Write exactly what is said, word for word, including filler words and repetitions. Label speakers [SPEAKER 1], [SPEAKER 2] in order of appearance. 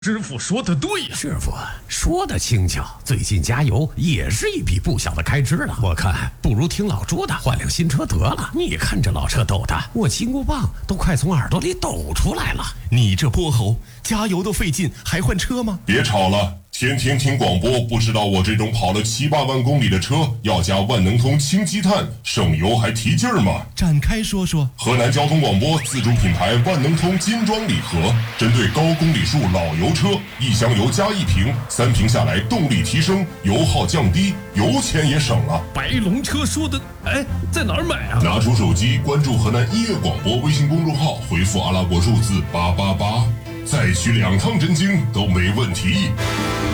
[SPEAKER 1] 师傅说的对呀，
[SPEAKER 2] 师傅说的轻巧，最近加油也是一笔不小的开支了。我看不如听老朱的，换辆新车得了。你看这老车抖的，我金箍棒都快从耳朵里抖出来了。
[SPEAKER 3] 你这泼猴，加油都费劲，还换车吗？
[SPEAKER 4] 别吵了，天天听广播，不知道我这种跑了七八万公里的车要加万能通氢积碳，省油还提劲儿吗？
[SPEAKER 3] 展开说说。
[SPEAKER 4] 河南交通广播自主品牌万能通金装礼盒，针对高公里数老油车，一箱油加一瓶，三瓶下来动力提升，油耗降低，油钱也省了。
[SPEAKER 1] 白龙车说的，哎，在哪儿买啊？
[SPEAKER 4] 拿出手机关注河南音乐广播微信公众号，回复阿拉伯数字八八八，再取两趟真经都没问题。